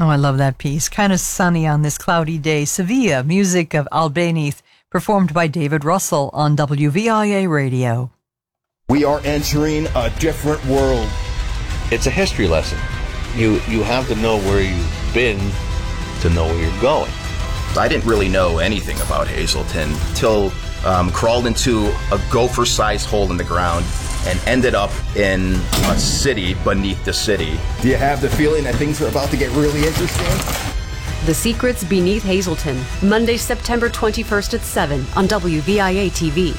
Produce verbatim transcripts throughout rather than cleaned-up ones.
Oh, I love that piece. Kind of sunny on this cloudy day. Sevilla, music of Albéniz, performed by David Russell on W V I A Radio. We are entering a different world. It's a history lesson. You you have to know where you've been to know where you're going. I didn't really know anything about Hazleton till um, crawled into a gopher-sized hole in the ground and ended up in a city beneath the city. Do you have the feeling that things are about to get really interesting? The Secrets Beneath Hazleton, Monday, September twenty-first at seven on W V I A T V.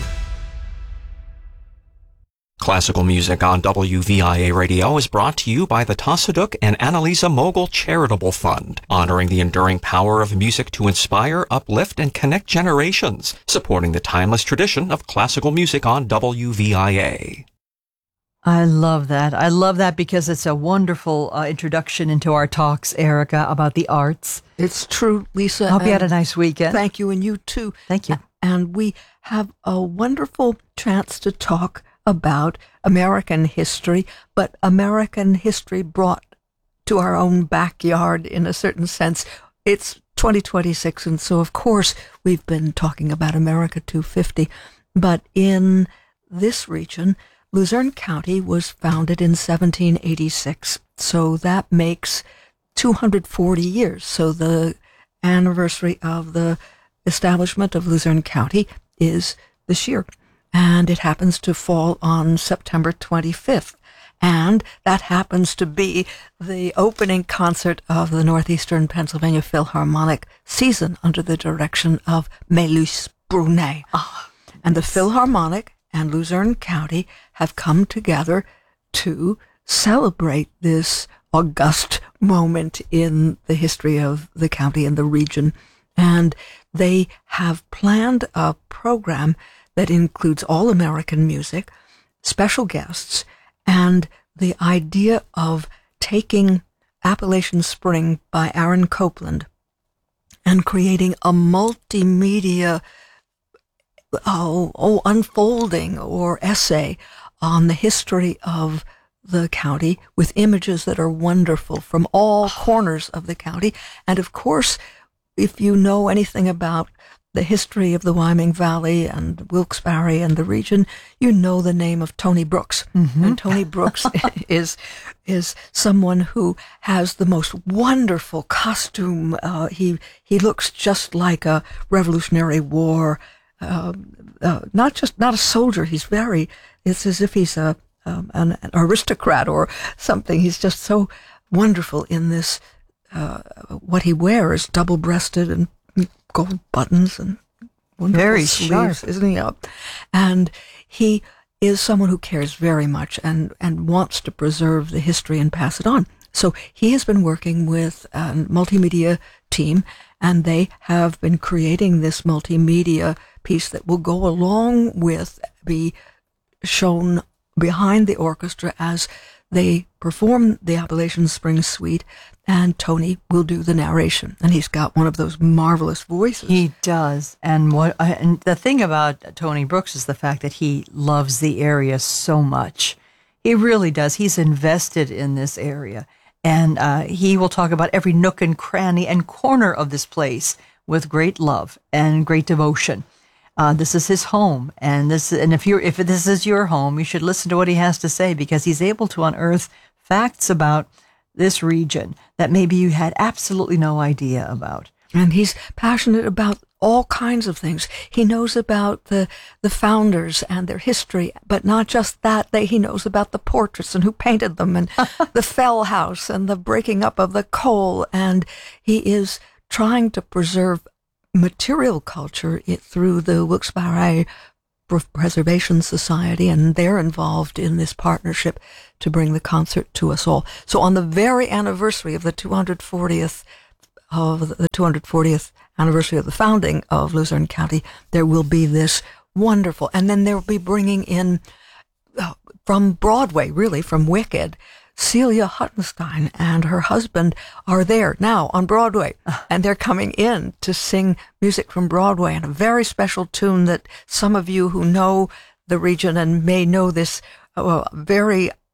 Classical music on W V I A Radio is brought to you by the Tassadiq and Annalisa Mogul Charitable Fund, honoring the enduring power of music to inspire, uplift, and connect generations, supporting the timeless tradition of classical music on W V I A. I love that. I love that because it's a wonderful uh, introduction into our talks, Erica, about the arts. It's true, Lisa. I hope you had a nice weekend. Thank you, and you too. Thank you. And we have a wonderful chance to talk about American history, but American history brought to our own backyard in a certain sense. It's twenty twenty-six, and so of course we've been talking about America two fifty, but in this region, Luzerne County was founded in seventeen eighty-six, so that makes two hundred forty years. So the anniversary of the establishment of Luzerne County is this year. And it happens to fall on September twenty-fifth. And that happens to be the opening concert of the Northeastern Pennsylvania Philharmonic season under the direction of Melus Brunet. Oh, and the Philharmonic and Luzerne County have come together to celebrate this august moment in the history of the county and the region. And they have planned a program that includes all American music, special guests, and the idea of taking Appalachian Spring by Aaron Copland and creating a multimedia oh, oh, unfolding or essay on the history of the county with images that are wonderful from all corners of the county. And of course, if you know anything about the history of the Wyoming Valley and Wilkes-Barre and the region, you know the name of Tony Brooks. Mm-hmm. And Tony Brooks is is someone who has the most wonderful costume. Uh, he he looks just like a Revolutionary War, uh, uh, not just not a soldier. He's very. It's as if he's a um, an, an aristocrat or something. He's just so wonderful in this. Uh, what he wears, double-breasted and gold buttons and wonderful very sleeves, sharp, isn't he? Up, and he is someone who cares very much and and wants to preserve the history and pass it on. So he has been working with a multimedia team, and they have been creating this multimedia piece that will go along with be shown behind the orchestra as they perform the Appalachian Spring Suite, and Tony will do the narration. And he's got one of those marvelous voices. He does. And what and the thing about Tony Brooks is the fact that he loves the area so much. He really does. He's invested in this area. And uh, he will talk about every nook and cranny and corner of this place with great love and great devotion. Uh, this is his home, and this and if you're if this is your home, you should listen to what he has to say, because he's able to unearth facts about this region that maybe you had absolutely no idea about. And he's passionate about all kinds of things. He knows about the the founders and their history, but not just that. They, he knows about the portraits and who painted them, and the Fell House and the breaking up of the coal. And he is trying to preserve material culture it, through the Wilkes-Barre Preservation Society, and they're involved in this partnership to bring the concert to us all. So on the very anniversary of the two hundred fortieth of the two hundred fortieth anniversary of the founding of Luzerne County, there will be this wonderful, and then they'll be bringing in uh, from Broadway, really from Wicked, Celia Huttenstein and her husband are there now on Broadway, and they're coming in to sing music from Broadway, and a very special tune that some of you who know the region and may know this uh, very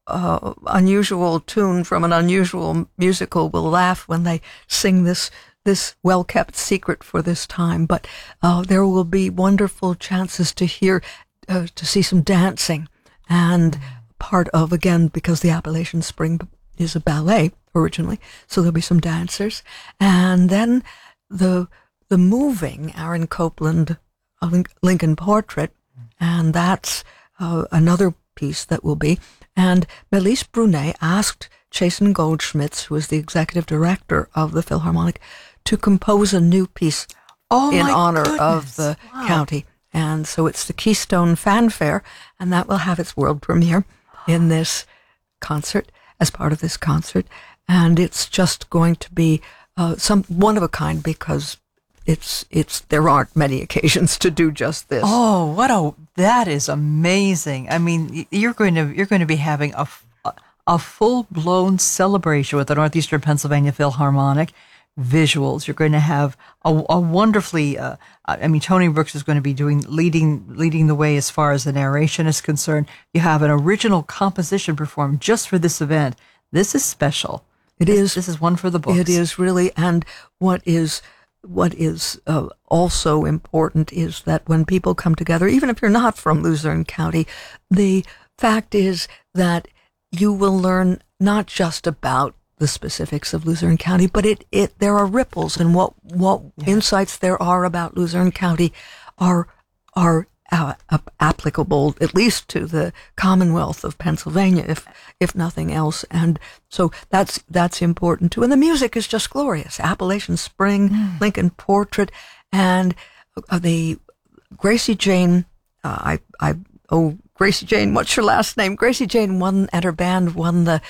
uh, unusual tune from an unusual musical will laugh when they sing this this well-kept secret for this time. But uh, there will be wonderful chances to hear, uh, to see some dancing. And part of, again, because the Appalachian Spring is a ballet originally, so there'll be some dancers. And then the the moving Aaron Copland uh, Lincoln Portrait, and that's uh, another piece that will be. And Melisse Brunet asked Chasen Goldschmitz, who is the executive director of the Philharmonic, to compose a new piece Oh, in my honor goodness. of the Wow. county. And so it's the Keystone Fanfare, and that will have its world premiere in this concert, as part of this concert. And it's just going to be uh, some one of a kind, because it's it's there aren't many occasions to do just this. Oh, what a that is amazing! I mean, y- you're going to you're going to be having a f- a full blown celebration with the Northeastern Pennsylvania Philharmonic. Visuals. You're going to have a, a wonderfully. Uh, I mean, Tony Brooks is going to be doing leading leading the way as far as the narration is concerned. You have an original composition performed just for this event. This is special. It this, is. This is one for the books. It is really, and what is what is uh, also important is that when people come together, even if you're not from Luzerne County, the fact is that you will learn not just about the specifics of Luzerne County, but it, it there are ripples, and what what yeah. insights there are about Luzerne County are are uh, applicable at least to the Commonwealth of Pennsylvania, if if nothing else. And so that's that's important too. And the music is just glorious. Appalachian Spring, mm. Lincoln Portrait, and uh, the Gracie Jane. Uh, I I oh Gracie Jane, what's your last name? Gracie Jane won, and her band won the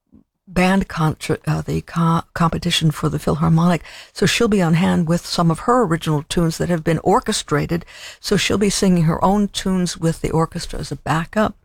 band contra- uh, the co- competition for the Philharmonic. So she'll be on hand with some of her original tunes that have been orchestrated. So she'll be singing her own tunes with the orchestra as a backup,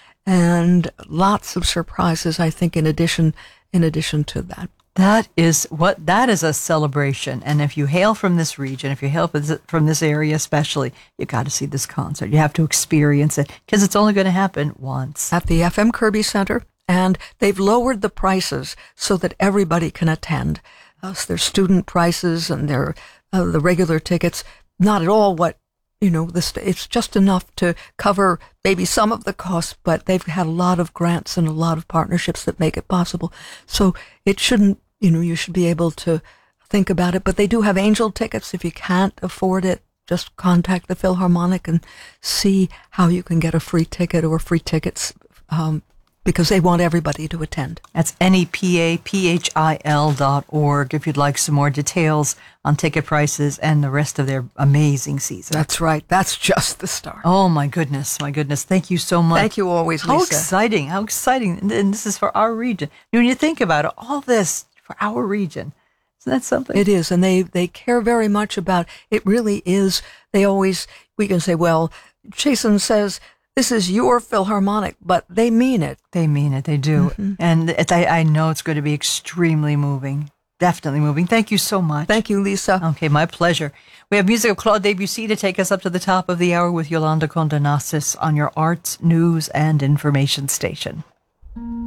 and lots of surprises, I think, in addition in addition to that. That is what that is a celebration. And if you hail from this region, if you hail from this area especially, you got to see this concert. You have to experience it, because it's only going to happen once at the F M Kirby Center. And they've lowered the prices so that everybody can attend. Uh, so there's student prices, and they're uh, the regular tickets. Not at all what, you know, the st- it's just enough to cover maybe some of the costs, but they've had a lot of grants and a lot of partnerships that make it possible. So it shouldn't, you know, you should be able to think about it. But they do have angel tickets. If you can't afford it, just contact the Philharmonic and see how you can get a free ticket or free tickets, um, because they want everybody to attend. That's N E P A P H I L dot org if you'd like some more details on ticket prices and the rest of their amazing season. That's right. That's just the start. Oh, my goodness. My goodness. Thank you so much. Thank you always, Lisa. How exciting. How exciting. And this is for our region. When you think about it, all this for our region. Isn't that something? It is. And they, they care very much about, it really is. They always, we can say, well, Chasen says, this is your Philharmonic, but they mean it. They mean it. They do. Mm-hmm. And it, I, I know it's going to be extremely moving. Definitely moving. Thank you so much. Thank you, Lisa. Okay, my pleasure. We have music of Claude Debussy to take us up to the top of the hour with Yolanda Condonasis on your arts, news, and information station.